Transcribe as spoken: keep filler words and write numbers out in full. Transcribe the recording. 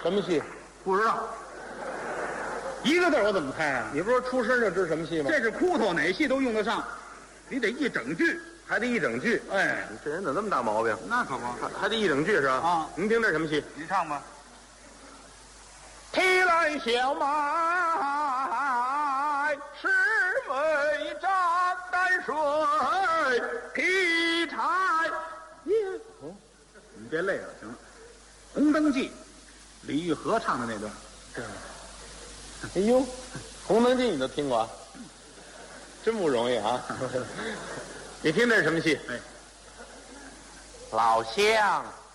什么戏？ 不知道，一个字我怎么猜啊？ 你不是出声就知什么戏吗？ 这是窟头，哪戏都用得上，你得一整句。 还得一整句。 哎， 你这人怎么这么大毛病？ 那可不， 还还得一整句是吧？ 啊您听这什么戏？ 你唱吧。 提篮小麦，十尾战淡水，劈柴耶。哦， 你别累了，行了。《红灯记》，李玉和唱的那段。 哎呦，《红灯记》你都听过啊？真不容易啊！你听这是什么戏？ 哎， 老乡。